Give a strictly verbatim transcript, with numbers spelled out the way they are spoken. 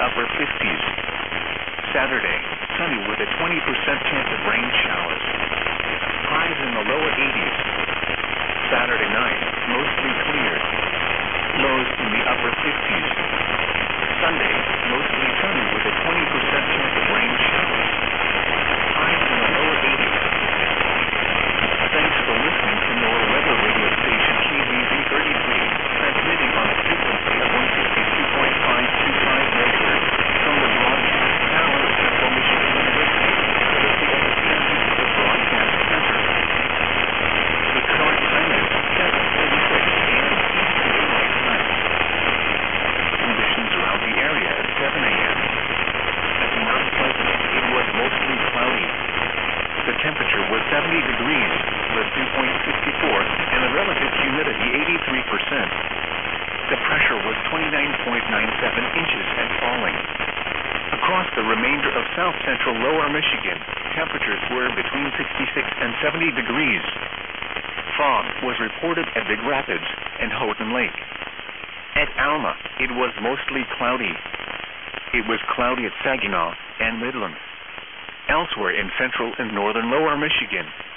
upper fifties. Saturday, sunny with a twenty percent chance of rain showers. Highs in the lower eighties. Saturday night, mostly clear. Lows in the upper fifties. Sunday, mostly sunny with a twenty percent chance of rain showers. Highs in the lower eighties. Thanks for listening to NOAA Weather Radio Station K B Z thirty-three, transmitting on a frequency of one sixty-two point five two five megahertz from the broadcast tower at Central Michigan University, courtesy of the Kansas Broadcast Center. The current time is seven thirty-six a m Eastern Daylight Time. Conditions around the area at seven a m At Mount Pleasant, it was mostly cloudy. The temperature was seventy degrees, the dew point sixty-four, and the relative humidity eighty-three percent. The pressure was twenty-nine point nine seven inches and falling. Across the remainder of south-central lower Michigan, temperatures were between sixty-six and seventy degrees. Fog was reported at Big Rapids and Houghton Lake. At Alma, it was mostly cloudy. It was cloudy at Saginaw and Midland. Elsewhere in central and northern lower Michigan,